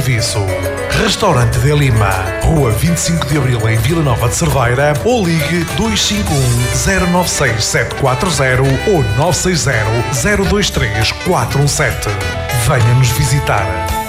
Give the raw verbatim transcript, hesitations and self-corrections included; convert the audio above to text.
serviço. Restaurante de Lima, Rua vinte e cinco de Abril, em Vila Nova de Cerveira, ou ligue dois cinco um, zero nove seis, sete quatro zero ou nove seis zero, zero dois três, quatro um sete. Venha nos visitar.